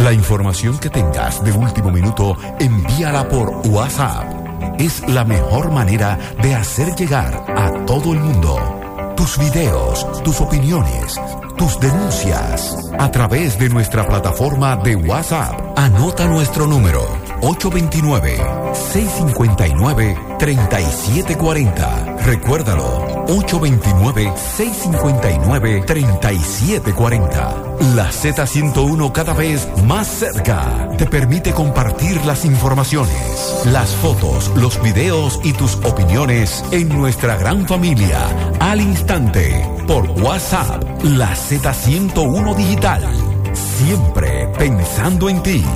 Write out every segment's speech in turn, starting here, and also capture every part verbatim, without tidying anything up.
La información que tengas de último minuto, envíala por WhatsApp. Es la mejor manera de hacer llegar a todo el mundo tus videos, tus opiniones, tus denuncias a través de nuestra plataforma de WhatsApp. Anota nuestro número ocho dos nueve, seis cinco nueve, tres siete cuatro cero. Recuérdalo, ocho dos nueve, seis cinco nueve, tres siete cuatro cero. La Z ciento uno, cada vez más cerca, te permite compartir las informaciones, las fotos, los videos y tus opiniones en nuestra gran familia al instante por WhatsApp. La Z ciento uno Digital, siempre pensando en ti.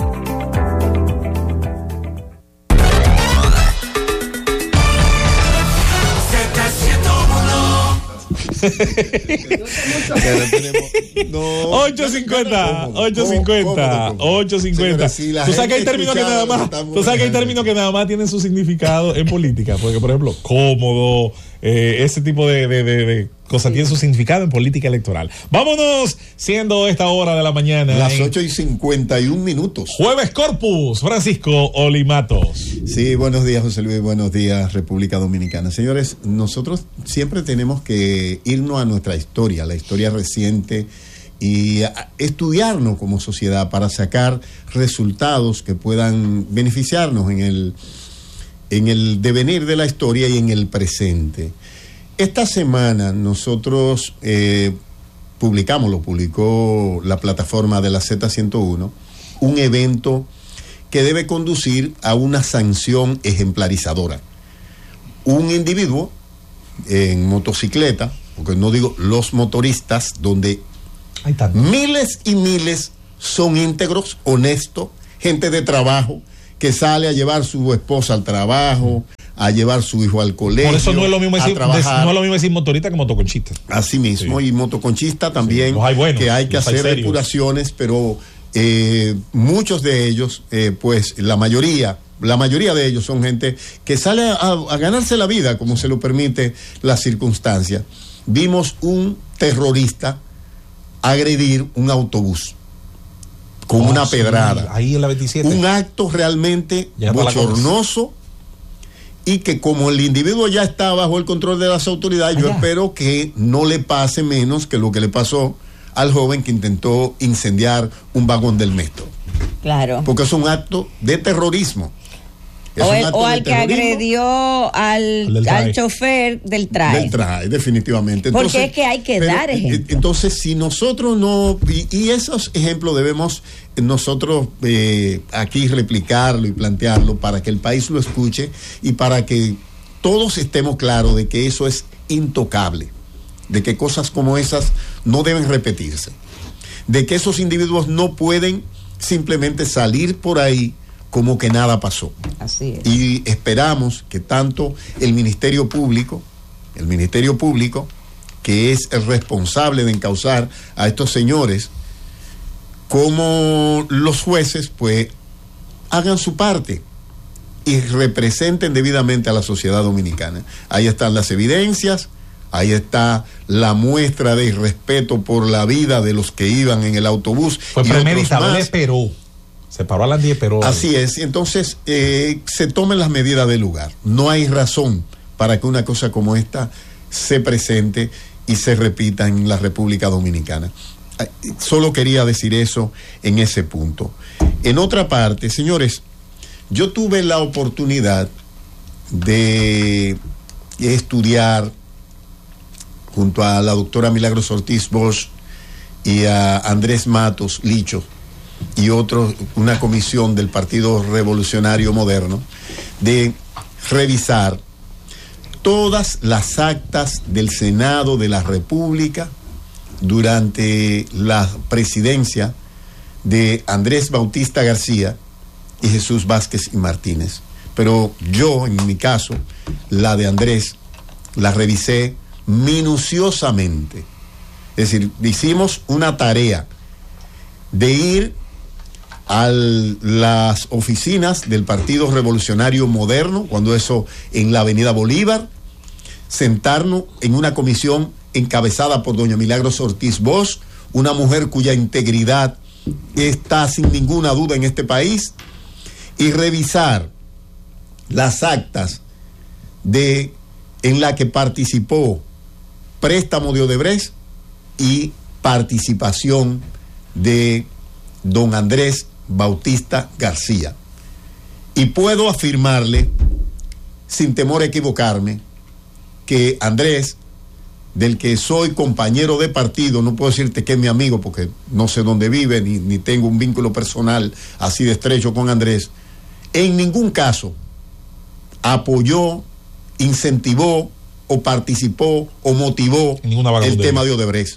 ocho cincuenta, ocho cincuenta, ocho cincuenta. Tú sabes que hay términos que nada más, tú sabes que hay términos que nada más tienen su significado en política, porque por ejemplo, cómodo, eh, ese tipo de, de, de, de cosas tienen su significado en política electoral. Vámonos, siendo esta hora de la mañana. Las ocho y cincuenta y un minutos. Jueves Corpus, Francisco Olimatos. Sí, buenos días, José Luis, buenos días, República Dominicana. Señores, nosotros siempre tenemos que irnos a nuestra historia, la historia reciente, y estudiarnos como sociedad para sacar resultados que puedan beneficiarnos en el, en el devenir de la historia y en el presente. Esta semana nosotros eh, publicamos, lo publicó la plataforma de la Z ciento uno, un evento que debe conducir a una sanción ejemplarizadora. Un individuo en motocicleta, porque no digo los motoristas, donde miles y miles son íntegros, honestos, gente de trabajo, que sale a llevar su esposa al trabajo, a llevar su hijo al colegio. Por eso no es lo mismo decir, no es lo mismo decir motorista que motoconchista. Así mismo, sí. Y motoconchista también, sí, hay buenos, que hay que hacer hay depuraciones, pero eh, muchos de ellos, eh, pues la mayoría, la mayoría de ellos son gente que sale a, a ganarse la vida como se lo permite la circunstancia. Vimos un terrorista agredir un autobús con oh, una sí, pedrada. Ahí en la veintisiete. Un acto realmente bochornoso, y que como el individuo ya está bajo el control de las autoridades, Allá. yo espero que no le pase menos que lo que le pasó al joven que intentó incendiar un vagón del metro. Claro. Porque es un acto de terrorismo. O, el, o al que agredió al, al chofer del traje. Del traje, definitivamente. Entonces, porque es que hay que pero, dar ejemplos. Entonces, si nosotros no... Y, y esos ejemplos debemos nosotros eh, aquí replicarlo y plantearlo para que el país lo escuche y para que todos estemos claros de que eso es intocable, de que cosas como esas no deben repetirse, de que esos individuos no pueden simplemente salir por ahí como que nada pasó. Así es. Y esperamos que tanto el Ministerio Público, el Ministerio Público, que es el responsable de encauzar a estos señores, como los jueces, pues, hagan su parte y representen debidamente a la sociedad dominicana. Ahí están las evidencias, ahí está la muestra de irrespeto por la vida de los que iban en el autobús. Fue premeditado, él esperó. Se paró a las diez, pero... Así es, y entonces eh, se tomen las medidas del lugar. No hay razón para que una cosa como esta se presente y se repita en la República Dominicana. Solo quería decir eso en ese punto. En otra parte, señores, yo tuve la oportunidad de estudiar junto a la doctora Milagros Ortiz Bosch y a Andrés Matos Licho y otros, una comisión del Partido Revolucionario Moderno, de revisar todas las actas del Senado de la República durante la presidencia de Andrés Bautista García y Jesús Vázquez y Martínez. Pero yo, en mi caso, la de Andrés, la revisé minuciosamente. Es decir, hicimos una tarea de ir a las oficinas del Partido Revolucionario Moderno, cuando eso en la Avenida Bolívar, sentarnos en una comisión encabezada por doña Milagros Ortiz Bosch, una mujer cuya integridad está sin ninguna duda en este país, y revisar las actas de en la que participó préstamo de Odebrecht y participación de don Andrés Bautista García. Y puedo afirmarle, sin temor a equivocarme, que Andrés, del que soy compañero de partido, no puedo decirte que es mi amigo porque no sé dónde vive, ni, ni tengo un vínculo personal así de estrecho con Andrés, en ningún caso apoyó, incentivó o participó o motivó el tema de Odebrecht.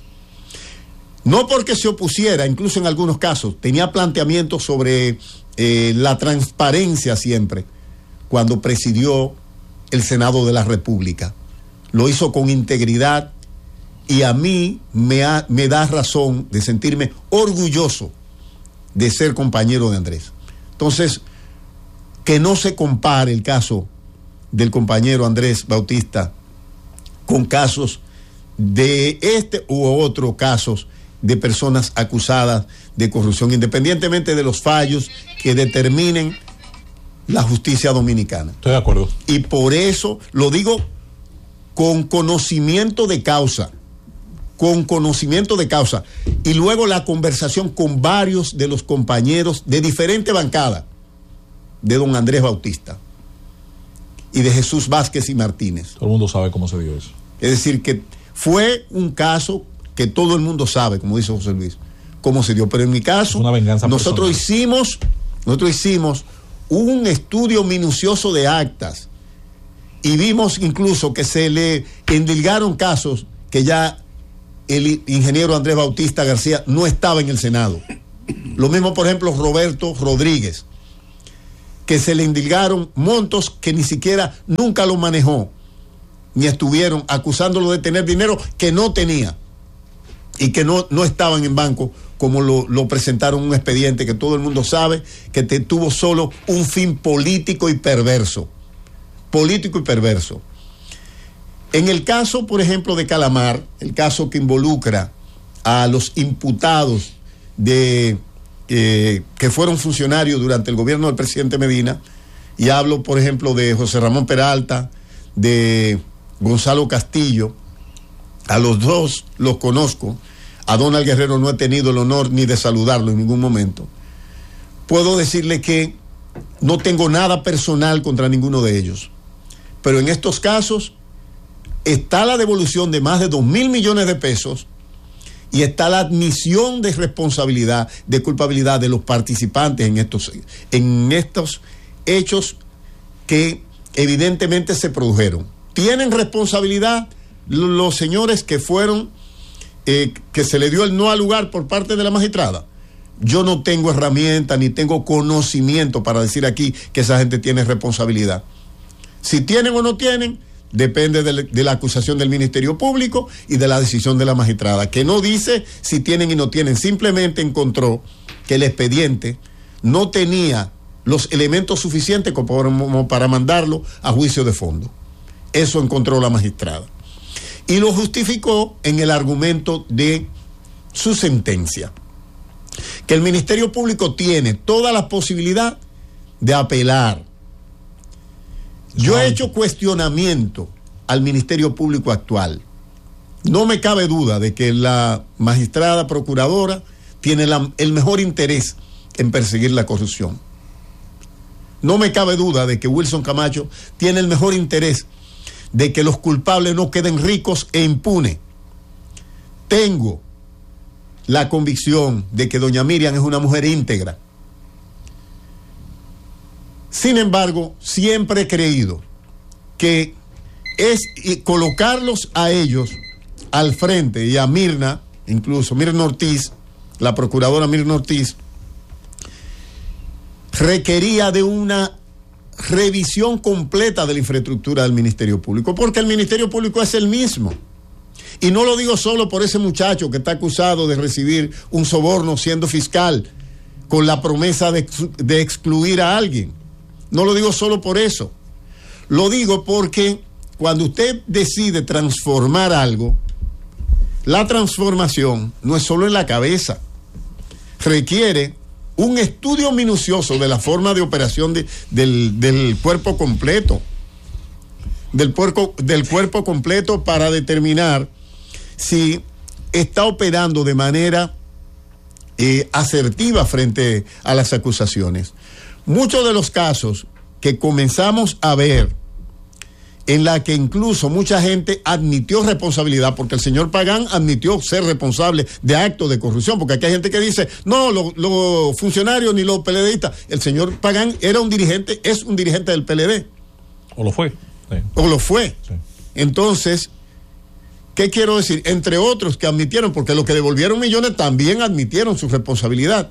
No porque se opusiera, incluso en algunos casos, tenía planteamientos sobre eh, la transparencia siempre, cuando presidió el Senado de la República. Lo hizo con integridad y a mí me, ha, me da razón de sentirme orgulloso de ser compañero de Andrés. Entonces, que no se compare el caso del compañero Andrés Bautista con casos de este u otro casos de personas acusadas de corrupción, independientemente de los fallos que determinen la justicia dominicana. Estoy de acuerdo. Y por eso lo digo con conocimiento de causa, con conocimiento de causa, y luego la conversación con varios de los compañeros de diferente bancada de don Andrés Bautista y de Jesús Vázquez y Martínez. Todo el mundo sabe cómo se dio eso. Es decir, que fue un caso que todo el mundo sabe, como dice José Luis, cómo se dio. Pero en mi caso, una venganza nosotros personal. hicimos, nosotros hicimos un estudio minucioso de actas y vimos incluso que se le endilgaron casos que ya el ingeniero Andrés Bautista García no estaba en el Senado. Lo mismo, por ejemplo, Roberto Rodríguez, que se le endilgaron montos que ni siquiera nunca lo manejó, ni estuvieron acusándolo de tener dinero que no tenía y que no, no estaban en banco, como lo, lo presentaron un expediente que todo el mundo sabe que te, tuvo solo un fin político y perverso. Político y perverso. En el caso, por ejemplo, de Calamar, el caso que involucra a los imputados de eh, que fueron funcionarios durante el gobierno del presidente Medina, y hablo, por ejemplo, de José Ramón Peralta, de Gonzalo Castillo. A los dos los conozco. A Donald Guerrero no he tenido el honor ni de saludarlo en ningún momento. Puedo decirle que no tengo nada personal contra ninguno de ellos, pero en estos casos está la devolución de más de dos mil millones de pesos y está la admisión de responsabilidad, de culpabilidad de los participantes en estos, en estos hechos que evidentemente se produjeron. ¿Tienen responsabilidad los señores que fueron, eh, que se le dio el no al lugar por parte de la magistrada? Yo no tengo herramienta ni tengo conocimiento para decir aquí que esa gente tiene responsabilidad. Si tienen o no tienen, depende de, de la acusación del Ministerio Público y de la decisión de la magistrada, que no dice si tienen y no tienen, simplemente encontró que el expediente no tenía los elementos suficientes como para mandarlo a juicio de fondo. Eso encontró la magistrada. Y lo justificó en el argumento de su sentencia, que el Ministerio Público tiene toda la posibilidad de apelar. Yo he hecho cuestionamiento al Ministerio Público actual. No me cabe duda de que la magistrada procuradora tiene la, el mejor interés en perseguir la corrupción. No me cabe duda de que Wilson Camacho tiene el mejor interés de que los culpables no queden ricos e impunes. Tengo la convicción de que doña Miriam es una mujer íntegra. Sin embargo, siempre he creído que es colocarlos a ellos al frente, y a Mirna, incluso Mirna Ortiz, la procuradora Mirna Ortiz, requería de una revisión completa de la infraestructura del Ministerio Público, porque el Ministerio Público es el mismo. Y no lo digo solo por ese muchacho que está acusado de recibir un soborno siendo fiscal con la promesa de, de excluir a alguien. No lo digo solo por eso. Lo digo porque cuando usted decide transformar algo, la transformación no es solo en la cabeza. requiere un estudio minucioso de la forma de operación de, del, del cuerpo completo, del cuerpo, del cuerpo completo para determinar si está operando de manera eh, asertiva frente a las acusaciones. Muchos de los casos que comenzamos a ver, en la que incluso mucha gente admitió responsabilidad, porque el señor Pagán admitió ser responsable de actos de corrupción, porque aquí hay gente que dice, no, los lo funcionarios ni los PLDistas. El señor Pagán era un dirigente, es un dirigente del P L D. O lo fue. Sí. O lo fue. Sí. Entonces, ¿qué quiero decir? Entre otros que admitieron, porque los que devolvieron millones también admitieron su responsabilidad.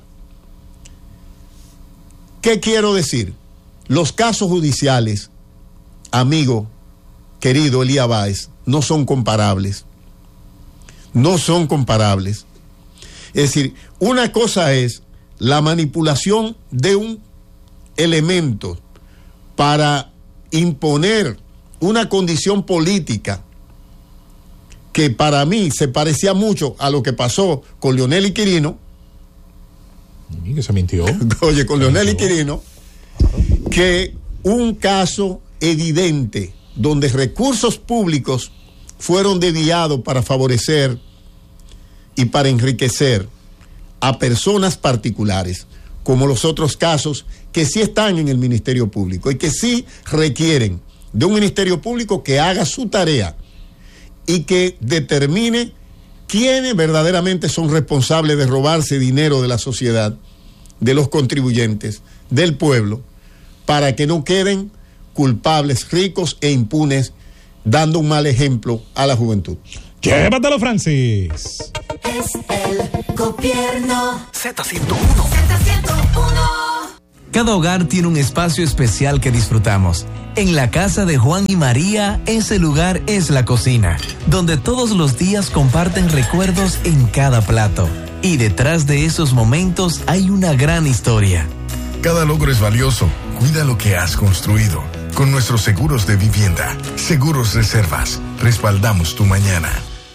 ¿Qué quiero decir? Los casos judiciales, amigo, querido Elías Báez, no son comparables. No son comparables. Es decir, una cosa es la manipulación de un elemento para imponer una condición política que para mí se parecía mucho a lo que pasó con Leonel y Quirino. Y que se mintió. Oye, con Leonel y Quirino, que un caso evidente donde recursos públicos fueron desviados para favorecer y para enriquecer a personas particulares, como los otros casos que sí están en el Ministerio Público y que sí requieren de un Ministerio Público que haga su tarea y que determine quiénes verdaderamente son responsables de robarse dinero de la sociedad, de los contribuyentes, del pueblo, para que no queden culpables, ricos e impunes, dando un mal ejemplo a la juventud. Llévatelo, Francis. Es el gobierno. Z ciento uno. Z ciento uno. Cada hogar tiene un espacio especial que disfrutamos. En la casa de Juan y María, ese lugar es la cocina, donde todos los días comparten recuerdos en cada plato. Y detrás de esos momentos hay una gran historia. Cada logro es valioso. Cuida lo que has construido. Con nuestros seguros de vivienda, Seguros Reservas, respaldamos tu mañana.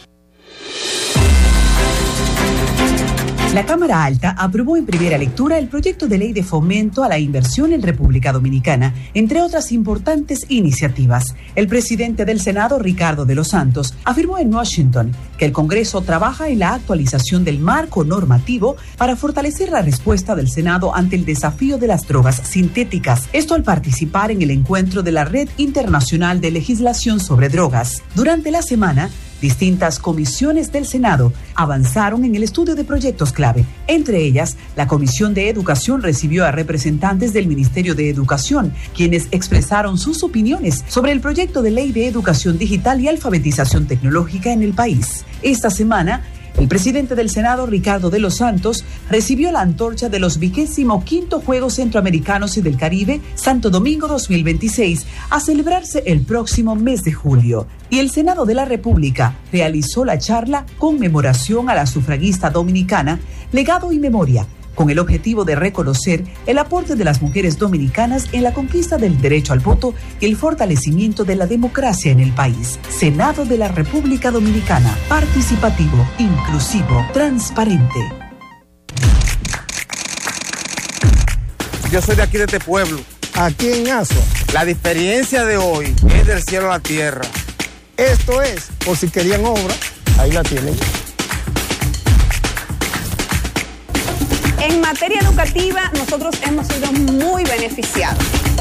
La Cámara Alta aprobó en primera lectura el proyecto de ley de fomento a la inversión en República Dominicana, entre otras importantes iniciativas. El presidente del Senado, Ricardo de los Santos, afirmó en Washington que el Congreso trabaja en la actualización del marco normativo para fortalecer la respuesta del Senado ante el desafío de las drogas sintéticas. Esto al participar en el encuentro de la Red Internacional de Legislación sobre Drogas. Durante la semana, distintas comisiones del Senado avanzaron en el estudio de proyectos clave. Entre ellas, la Comisión de Educación recibió a representantes del Ministerio de Educación, quienes expresaron sus opiniones sobre el proyecto de ley de educación digital y alfabetización tecnológica en el país. Esta semana, el presidente del Senado, Ricardo de los Santos, recibió la antorcha de los vigésimo quinto Juegos Centroamericanos y del Caribe, Santo Domingo dos mil veintiséis, a celebrarse el próximo mes de julio. Y el Senado de la República realizó la charla Conmemoración a la Sufragista Dominicana, Legado y Memoria, con el objetivo de reconocer el aporte de las mujeres dominicanas en la conquista del derecho al voto y el fortalecimiento de la democracia en el país. Senado de la República Dominicana, participativo, inclusivo, transparente. Yo soy de aquí, de este pueblo. Aquí en Asua. La diferencia de hoy es del cielo a la tierra. Esto es, por si querían obra, ahí la tienen. En materia educativa, nosotros hemos sido muy beneficiados.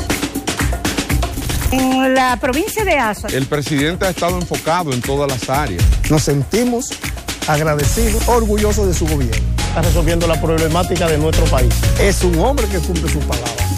En la provincia de Azua, el presidente ha estado enfocado en todas las áreas. Nos sentimos agradecidos, orgullosos de su gobierno. Está resolviendo la problemática de nuestro país. Es un hombre que cumple su palabra.